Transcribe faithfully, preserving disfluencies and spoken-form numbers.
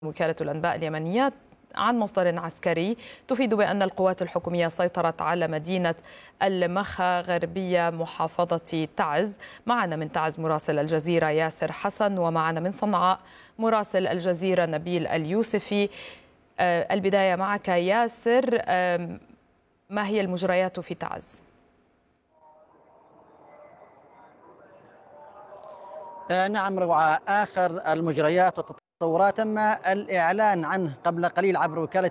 وكالة الأنباء اليمنية عن مصدر عسكري تفيد بأن القوات الحكومية سيطرت على مدينة المخا غربية محافظة تعز. معنا من تعز مراسل الجزيرة ياسر حسن، ومعنا من صنعاء مراسل الجزيرة نبيل اليوسفي. البداية معك ياسر، ما هي المجريات في تعز؟ نعم روعة، آخر المجريات والتطورات تم الإعلان عنه قبل قليل عبر وكالة